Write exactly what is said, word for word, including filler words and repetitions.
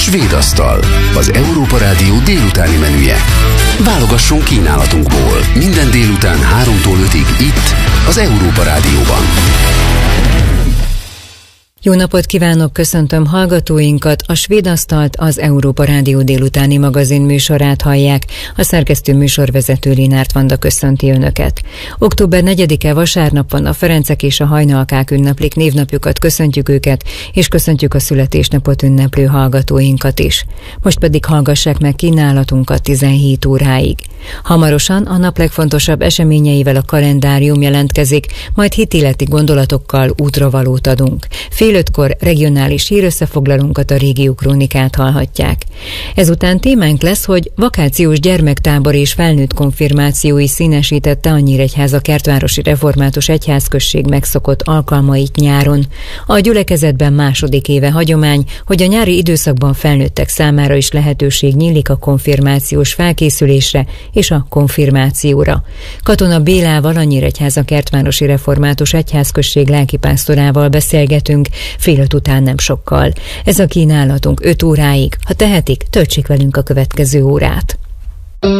Svéd asztal, az Európa Rádió délutáni menüje. Válogasson kínálatunkból minden délután háromtól ötig itt, az Európa Rádióban. Jó napot kívánok, köszöntöm hallgatóinkat, a Svéd asztalt, az Európa Rádió délutáni magazin műsorát hallják, a szerkesztő műsorvezető Linárt Vanda köszönti Önöket. október negyedike vasárnap van, a Ferencek és a Hajnalkák ünneplik névnapjukat, köszöntjük őket, és köszöntjük a születésnapot ünneplő hallgatóinkat is. Most pedig hallgassák meg kínálatunkat tizenhét óráig. Hamarosan a nap legfontosabb eseményeivel a kalendárium jelentkezik, majd hitéleti gondolatokkal útravalót adunk. Fél ötkor regionális hírösszefoglalónkat, a Régió Krónikát hallhatják. Ezután témánk lesz, hogy vakációs gyermektábor és felnőtt konfirmációi színesítette a Nyíregyháza Kertvárosi Református Egyházközség megszokott alkalmait nyáron. A gyülekezetben második éve hagyomány, hogy a nyári időszakban felnőttek számára is lehetőség nyílik a konfirmációs felkészülésre és a konfirmációra. Katona Bélával, a Nyíregyháza Kertvárosi Református Egyházközség lelkipásztorával beszélgetünk, fél öt után nem sokkal. Ez a kínálatunk öt óráig. Ha tehetik, töltsék velünk a következő órát.